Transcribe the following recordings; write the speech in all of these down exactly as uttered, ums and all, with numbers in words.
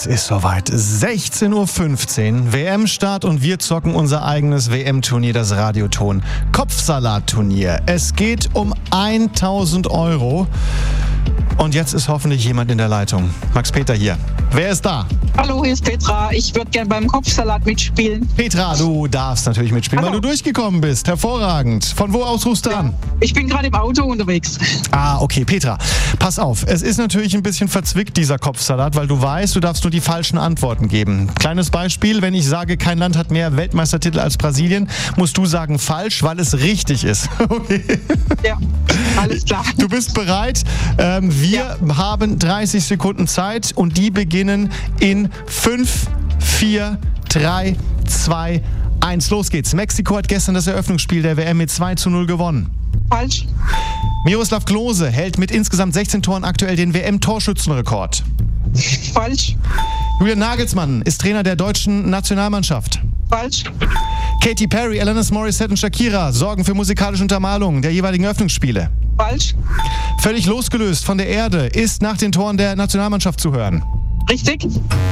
Es ist soweit. sechzehn Uhr fünfzehn, W M-Start und wir zocken unser eigenes W M-Turnier, das Radioton Kopfsalat-Turnier. Es geht um tausend Euro. Und jetzt ist hoffentlich jemand in der Leitung. Max-Peter hier. Wer ist da? Hallo, hier ist Petra. Ich würde gerne beim Kopfsalat mitspielen. Petra, du darfst natürlich mitspielen, Hallo. weil du durchgekommen bist. Hervorragend. Von wo aus rufst du Ja. an? Ich bin gerade im Auto unterwegs. Ah, okay, Petra, pass auf. Es ist natürlich ein bisschen verzwickt, dieser Kopfsalat, weil du weißt, du darfst nur die falschen Antworten geben. Kleines Beispiel, wenn ich sage, kein Land hat mehr Weltmeistertitel als Brasilien, musst du sagen falsch, weil es richtig ist. Okay. Ja, alles klar. Du bist bereit? Ähm, wir Ja. haben dreißig Sekunden Zeit und die beginnen in fünf, vier, drei, zwei, eins. Los geht's. Mexiko hat gestern das Eröffnungsspiel der W M mit zwei zu null gewonnen. Falsch. Miroslav Klose hält mit insgesamt sechzehn Toren aktuell den W M-Torschützenrekord. Falsch. Julian Nagelsmann ist Trainer der deutschen Nationalmannschaft. Falsch. Katy Perry, Alanis Morissette und Shakira sorgen für musikalische Untermalung der jeweiligen Eröffnungsspiele. Falsch. Völlig losgelöst von der Erde ist nach den Toren der Nationalmannschaft zu hören. Richtig.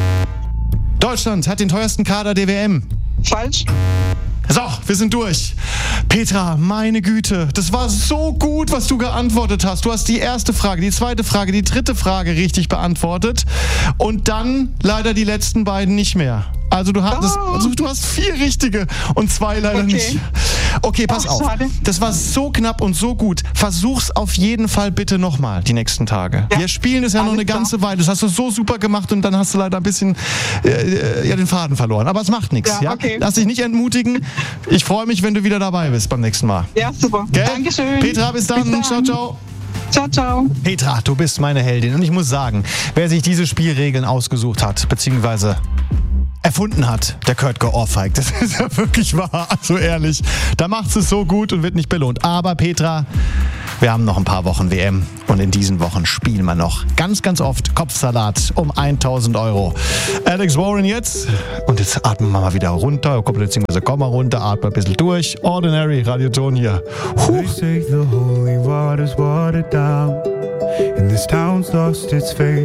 Deutschland hat den teuersten Kader der W M. Falsch. So, wir sind durch. Petra, meine Güte, das war so gut, was du geantwortet hast. Du hast die erste Frage, die zweite Frage, die dritte Frage richtig beantwortet und dann leider die letzten beiden nicht mehr. Also du, hattest, Oh. also du hast vier richtige und zwei leider Okay. nicht. Okay, pass Ach, auf. schade. Das war so knapp und so gut. Versuch's auf jeden Fall bitte nochmal die nächsten Tage. Ja, Wir spielen es ja noch alles eine klar. ganze Weile. Das hast du so super gemacht und dann hast du leider ein bisschen äh, ja, den Faden verloren. Aber es macht nichts. Ja, Ja, okay. Lass dich nicht entmutigen. Ich freue mich, wenn du wieder dabei bist beim nächsten Mal. Ja, super. Gell? Dankeschön. Petra, bis dann. Bis dann. Ciao, ciao. Ciao, ciao. Petra, du bist meine Heldin. Und ich muss sagen, wer sich diese Spielregeln ausgesucht hat, beziehungsweise erfunden hat, der gehört geohrfeigt. Das ist ja wirklich wahr, also ehrlich. Da macht es so gut und wird nicht belohnt. Aber Petra, wir haben noch ein paar Wochen W M und in diesen Wochen spielen wir noch ganz, ganz oft Kopfsalat um tausend Euro. Alex Warren jetzt. Und jetzt atmen wir mal wieder runter, beziehungsweise komm mal runter, atmen ein bisschen durch. Ordinary, Radioton hier. They say the holy water's watered down, and this town's lost its faith.